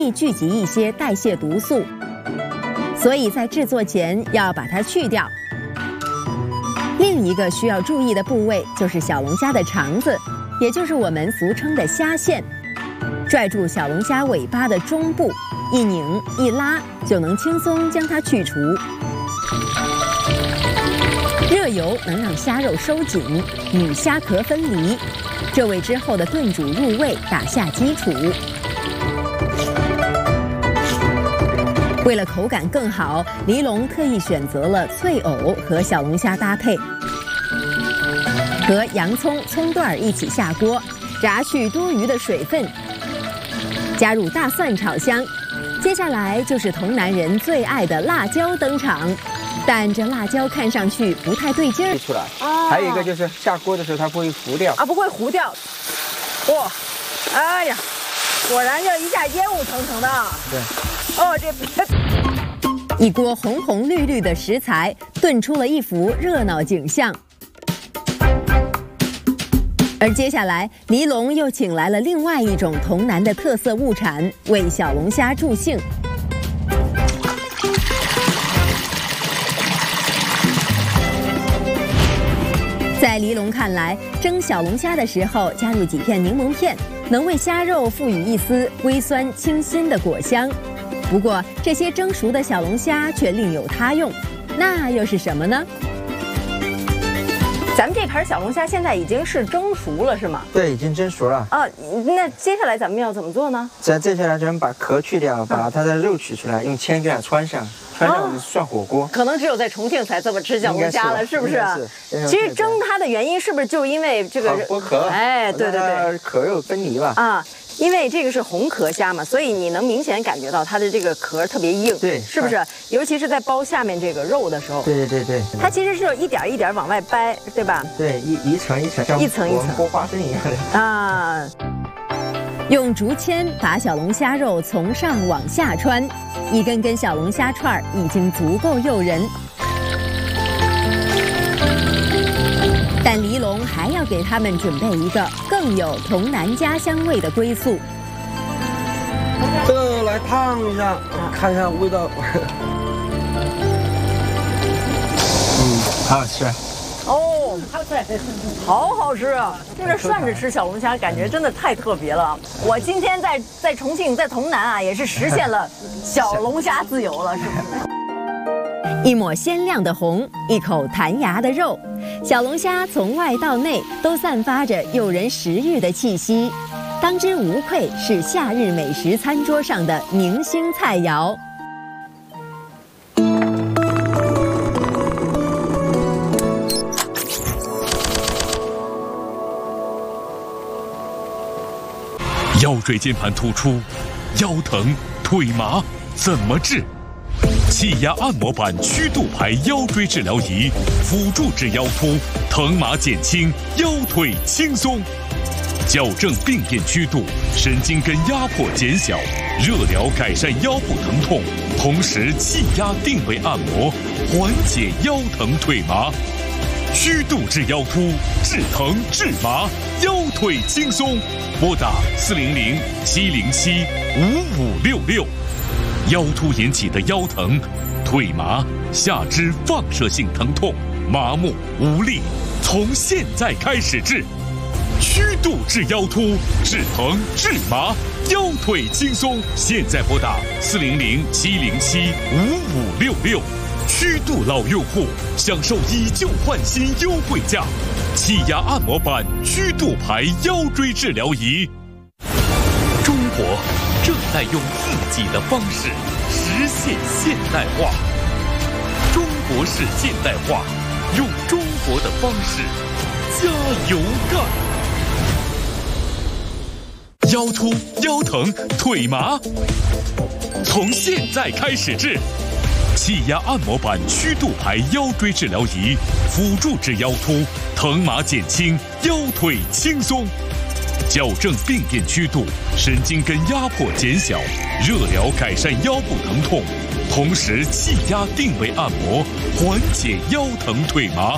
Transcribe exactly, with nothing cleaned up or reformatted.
易聚集一些代谢毒素，所以在制作前要把它去掉。另一个需要注意的部位就是小龙虾的肠子，也就是我们俗称的虾线。拽住小龙虾尾巴的中部，一拧一拉就能轻松将它去除。热油能让虾肉收紧，与虾壳分离，这为之后的炖煮入味打下基础。为了口感更好，黎龙特意选择了脆藕和小龙虾搭配，和洋葱、葱段一起下锅，炸去多余的水分，加入大蒜炒香。接下来就是同南人最爱的辣椒登场，但这辣椒看上去不太对劲儿。 出来，哦、还有一个就是下锅的时候它不会糊掉啊，不会糊掉。哇，哎呀，果然就一下烟雾腾腾的。 对。 哦，这一锅红红绿绿的食材炖出了一幅热闹景象。而接下来，黎龙又请来了另外一种同南的特色物产，为小龙虾助兴。在黎龙看来，蒸小龙虾的时候加入几片柠檬片，能为虾肉赋予一丝微酸清新的果香。不过，这些蒸熟的小龙虾却另有他用，那又是什么呢？ 咱们这盘小龙虾现在已经是蒸熟了，是吗？ 对，已经蒸熟了。 啊，那接下来咱们要怎么做呢？ 咱接下来咱们把壳去掉，把它的肉取出来，用铅给它穿上，穿上我们涮火锅。 可能只有在重庆才这么吃小龙虾了，是不是？ 是。 其实蒸它的原因是不是就因为这个剥壳？ 哎，对对对， 壳肉分离吧。 啊。因为这个是红壳虾嘛，所以你能明显感觉到它的这个壳特别硬， 对， 是不是？尤其是在剥下面这个肉的时候， 对对对对， 它其实是一点一点往外掰，对吧？ 对，一一层一层，像一层一层剥花生一样的啊。 用竹签把小龙虾肉从上往下穿，一根根小龙虾串已经足够诱人。但黎龙还要给他们准备一个更有同南家乡味的归宿。 这个来烫一下，看一下味道。 嗯，好好吃。 哦，好好吃啊！就是涮着吃小龙虾，感觉真的太特别了。我今天在在重庆，在潼南啊，也是实现了小龙虾自由了，是不是？ 一抹鲜亮的红，一口弹牙的肉，小龙虾从外到内都散发着诱人食欲的气息，当之无愧是夏日美食餐桌上的明星菜肴。 腰椎间盘突出、腰疼、腿麻怎么治？气压按摩板曲度牌腰椎治疗仪，辅助治腰突、疼麻减轻、腰腿轻松，矫正病变曲度，神经根压迫减小，热疗改善腰部疼痛，同时气压定位按摩，缓解腰疼腿麻。曲度治腰突，治疼治麻，腰腿轻松。拨打四零零七零七五五六六。腰突引起的腰疼、腿麻、下肢放射性疼痛、麻木无力，从现在开始治。曲度治腰突，治疼治麻，腰腿轻松。现在拨打四零零七零七五五六六。曲度老用户享受以旧换新优惠价，气压按摩板曲度牌腰椎治疗仪。中国正在用自己的方式实现现代化，中国式现代化，用中国的方式加油干。腰突、腰疼、腿麻，从现在开始治。气压按摩板曲度牌腰椎治疗仪，辅助治腰突，疼麻减轻，腰腿轻松，矫正病变曲度，神经根压迫减小，热疗改善腰部疼痛，同时气压定位按摩，缓解腰疼腿麻。